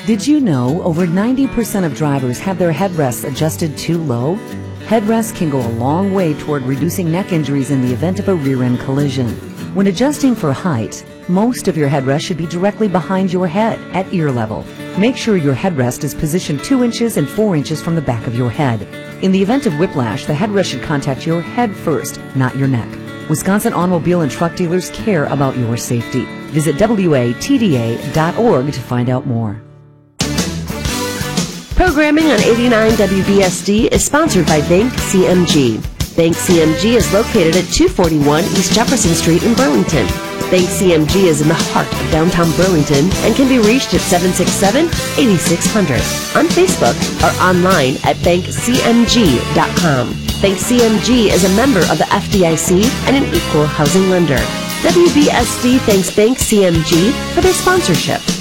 Did you know over 90% of drivers have their headrests adjusted too low? Headrests can go a long way toward reducing neck injuries in the event of a rear-end collision. When adjusting for height, most of your headrest should be directly behind your head at ear level. Make sure your headrest is positioned 2 inches and 4 inches from the back of your head. In the event of whiplash, the headrest should contact your head first, not your neck. Wisconsin automobile and truck dealers care about your safety. Visit WATDA.org to find out more. Programming on 89 WBSD is sponsored by Bank CMG. Bank CMG is located at 241 East Jefferson Street in Burlington. Bank CMG is in the heart of downtown Burlington and can be reached at 767-8600 on Facebook or online at bankcmg.com. Bank CMG is a member of the FDIC and an equal housing lender. WBSD thanks Bank CMG for their sponsorship.